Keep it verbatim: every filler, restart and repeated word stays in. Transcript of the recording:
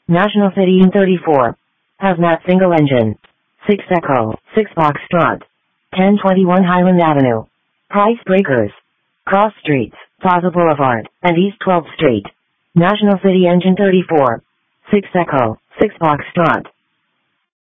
National City in thirty-four. Hazmat single engine. six Echo, six Foxtrot. ten twenty-one Highland Avenue. Price breakers. Cross streets, Plaza Boulevard, and East twelfth Street. National City engine thirty-four. six Echo, six Foxtrot.